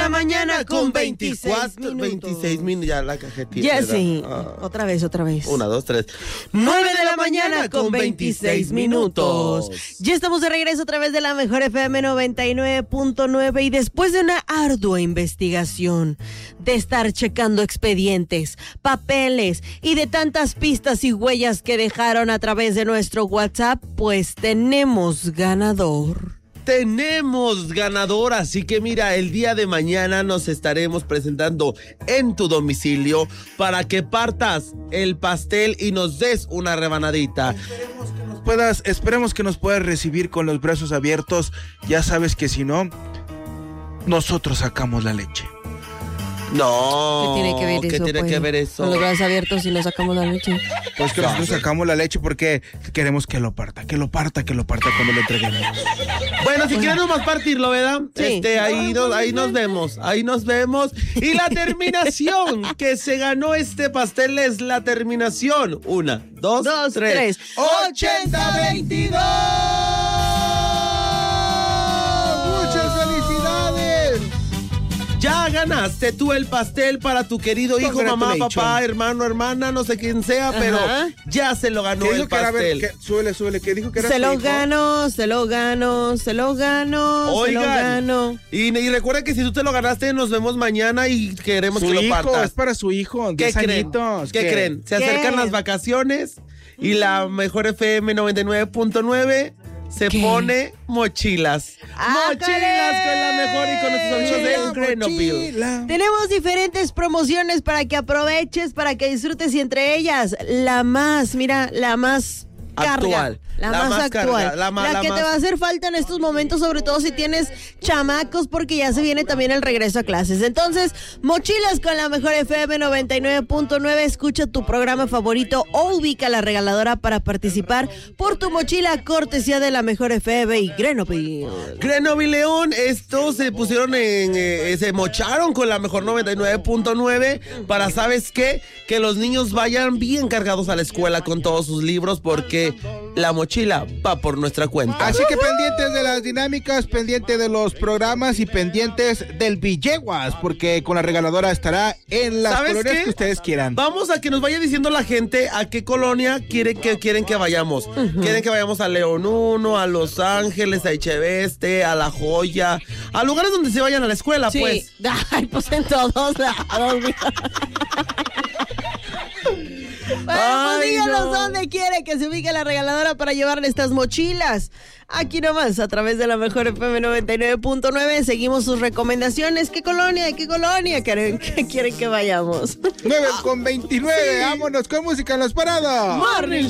la mañana con 26 minutos. Ya la cajetilla. Ya sí. Otra vez. 1, 2, 3. 9 de la mañana con 26 minutos. Ya estamos de regreso a través de la mejor FM 99.9 y después de una ardua investigación, de estar checando expedientes, papeles y de tantas pistas y huellas que dejaron a través de nuestro WhatsApp, pues tenemos ganador. Tenemos ganador, así que mira, el día de mañana nos estaremos presentando en tu domicilio para que partas el pastel y nos des una rebanadita. Esperemos que nos puedas recibir con los brazos abiertos. Ya sabes que si no, nosotros sacamos la leche. No. ¿Qué tiene que ver ¿Qué eso? tiene que ver eso? Con los brazos abiertos y nos sacamos la leche. Pues que nosotros sacamos la leche porque queremos que lo parta cuando lo entreguemos. Bueno, si quieres nomás partirlo, ¿verdad? Sí. Ahí nos vemos. Y la terminación que se ganó este pastel es la terminación. 1, 2, 3. 8022. ¡Muchas felicidades! Ya ganaste tú el pastel para tu querido hijo, mamá, papá, hermano, hermana, no sé quién sea, pero ya se lo ganó el pastel. Súbele, ¿qué dijo que era? Se lo gano. Oigan, y recuerda que si tú te lo ganaste, nos vemos mañana y queremos que lo partas. Es para su hijo, ¿Qué creen? ¿Qué creen? Se acercan las vacaciones y la mejor FM 99.9 se pone mochilas. Mochilas con la mejor y con nuestros amigos de Grenoble. Tenemos diferentes promociones para que aproveches, para que disfrutes y entre ellas la más actual. La más actual. La que te va a hacer falta en estos momentos, sobre todo si tienes chamacos, porque ya se viene también el regreso a clases. Entonces, mochilas con la mejor FM 99.9. Escucha tu programa favorito o ubica la regaladora para participar por tu mochila cortesía de la mejor FM y Grenoble. Grenoble León, estos se pusieron se mocharon con la mejor 99.9 para, ¿sabes qué? Que los niños vayan bien cargados a la escuela con todos sus libros, porque la mochila va por nuestra cuenta. Así que pendientes de las dinámicas, pendientes de los programas y pendientes del Villeguas, porque con la regaladora estará en las colonias que ustedes quieran. Vamos a que nos vaya diciendo la gente a qué colonia quieren que vayamos. Quieren que vayamos a León 1, a Los Ángeles, a Echeveste, a La Joya, a lugares donde se vayan a la escuela, sí. pues. Ay, pues en todos lados. Bueno, pues díganos dónde quiere que se ubique la regaladora para llevarle estas mochilas. Aquí nomás, a través de la mejor FM 99.9, seguimos sus recomendaciones. ¿Qué colonia quieren que vayamos? 9:29, vámonos con música en las paradas. Morning